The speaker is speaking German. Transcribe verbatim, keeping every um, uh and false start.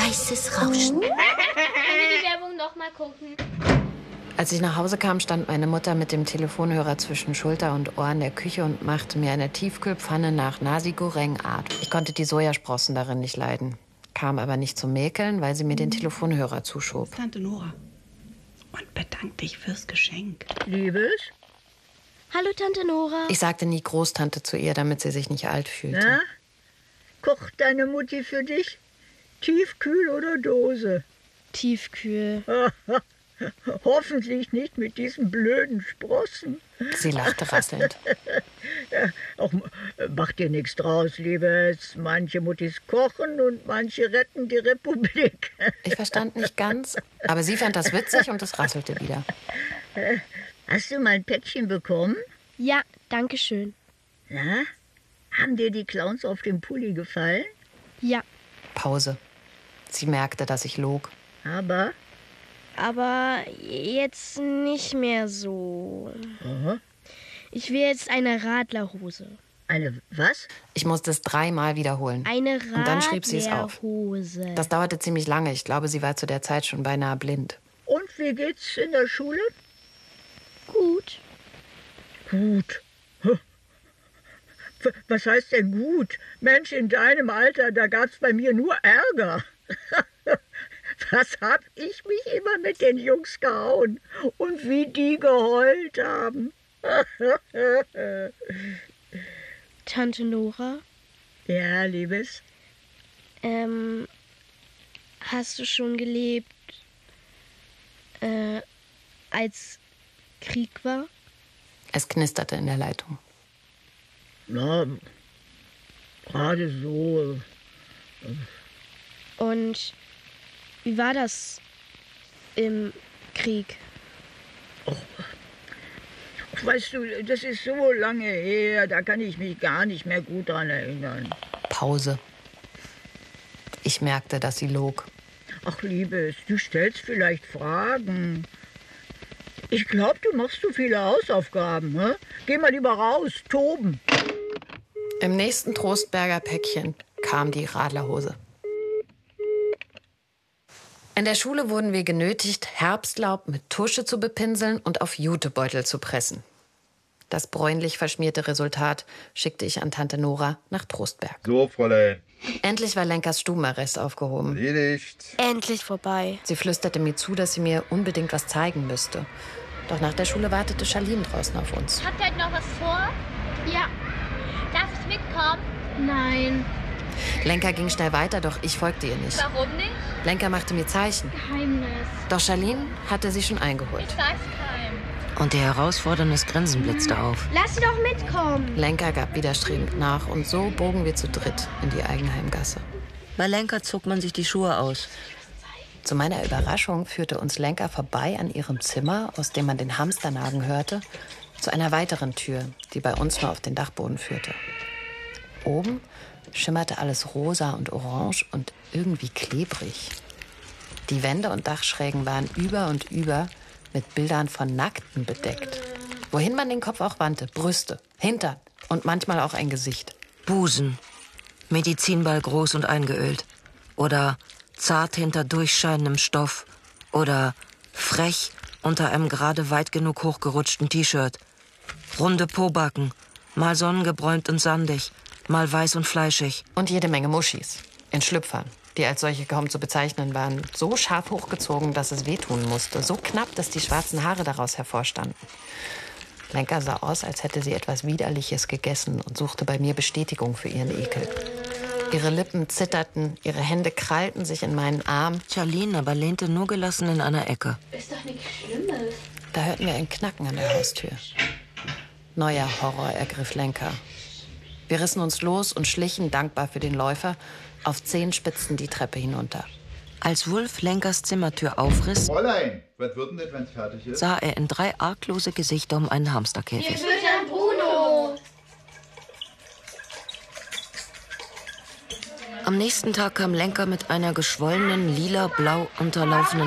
Weißes Rauschen. Können wir die Werbung noch mal gucken? Als ich nach Hause kam, stand meine Mutter mit dem Telefonhörer zwischen Schulter und Ohr in der Küche und machte mir eine Tiefkühlpfanne nach Nasi Goreng Art. Ich konnte die Sojasprossen darin nicht leiden, kam aber nicht zum Mäkeln, weil sie mir den Telefonhörer zuschob. Tante Nora, und bedank dich fürs Geschenk. Liebes? Hallo, Tante Nora. Ich sagte nie Großtante zu ihr, damit sie sich nicht alt fühlte. Na? Kocht deine Mutti für dich? Tiefkühl oder Dose? Tiefkühl. Hoffentlich nicht mit diesen blöden Sprossen. Sie lachte rasselnd. Ach, mach dir nichts draus, Liebes. Manche Muttis kochen und manche retten die Republik. Ich verstand nicht ganz, aber sie fand das witzig und es rasselte wieder. Hast du mal ein Päckchen bekommen? Ja, danke schön. Na? Haben dir die Clowns auf dem Pulli gefallen? Ja. Pause. Sie merkte, dass ich log. Aber? Aber jetzt nicht mehr so. Aha. Ich will jetzt eine Radlerhose. Eine was? Ich musste es dreimal wiederholen. Eine Radlerhose. Und dann schrieb sie es auf. Das dauerte ziemlich lange. Ich glaube, sie war zu der Zeit schon beinahe blind. Und wie geht's in der Schule? Gut. Gut. Was heißt denn gut? Mensch, in deinem Alter, da gab's bei mir nur Ärger. Was hab ich mich immer mit den Jungs gehauen und wie die geheult haben. Tante Nora? Ja, Liebes? Ähm, hast du schon gelebt, äh, als Krieg war? Es knisterte in der Leitung. Na, gerade so. Und wie war das im Krieg? Oh, weißt du, das ist so lange her, da kann ich mich gar nicht mehr gut dran erinnern. Pause. Ich merkte, dass sie log. Ach, Liebes, du stellst vielleicht Fragen. Ich glaube, du machst zu viele Hausaufgaben. Ne? Geh mal lieber raus, toben. Im nächsten Trostberger Päckchen kam die Radlerhose. In der Schule wurden wir genötigt, Herbstlaub mit Tusche zu bepinseln und auf Jutebeutel zu pressen. Das bräunlich verschmierte Resultat schickte ich an Tante Nora nach Trostberg. So, Fräulein. Endlich war Lenkers Stubenarrest aufgehoben. Erledigt. Endlich vorbei. Sie flüsterte mir zu, dass sie mir unbedingt was zeigen müsste. Doch nach der Schule wartete Charlene draußen auf uns. Habt ihr heute noch was vor? Ja. Darf ich mitkommen? Nein. Lenker ging schnell weiter, doch ich folgte ihr nicht. Warum nicht? Lenker machte mir Zeichen. Geheimnis. Doch Charlene hatte sie schon eingeholt. Ich weiß keinem. Und ihr herausforderndes Grinsen blitzte auf. Lass sie doch mitkommen. Lenker gab widerstrebend nach und so bogen wir zu dritt in die Eigenheimgasse. Bei Lenker zog man sich die Schuhe aus. Zu meiner Überraschung führte uns Lenker vorbei an ihrem Zimmer, aus dem man den Hamster nagen hörte, zu einer weiteren Tür, die bei uns nur auf den Dachboden führte. Oben schimmerte alles rosa und orange und irgendwie klebrig. Die Wände und Dachschrägen waren über und über mit Bildern von Nackten bedeckt. Wohin man den Kopf auch wandte, Brüste, Hintern und manchmal auch ein Gesicht. Busen, Medizinball groß und eingeölt. Oder zart hinter durchscheinendem Stoff. Oder frech unter einem gerade weit genug hochgerutschten T-Shirt. Runde Pobacken, mal sonnengebräunt und sandig, mal weiß und fleischig. Und jede Menge Muschis in Schlüpfern, die als solche kaum zu bezeichnen waren. So scharf hochgezogen, dass es wehtun musste. So knapp, dass die schwarzen Haare daraus hervorstanden. Lenker sah aus, als hätte sie etwas Widerliches gegessen und suchte bei mir Bestätigung für ihren Ekel. Ihre Lippen zitterten, ihre Hände krallten sich in meinen Arm. Charlene aber lehnte nur gelassen in einer Ecke. Ist doch nichts Schlimmes. Da hörten wir ein Knacken an der Haustür. Neuer Horror ergriff Lenker. Wir rissen uns los und schlichen, dankbar für den Läufer, auf Zehenspitzen die Treppe hinunter. Als Wulf Lenkers Zimmertür aufriss, Fräulein, was wird denn das, wenn es fertig ist? sah er in drei arglose Gesichter um einen Hamsterkäfig. Füttern Bruno. Am nächsten Tag kam Lenker mit einer geschwollenen, lila-blau unterlaufenden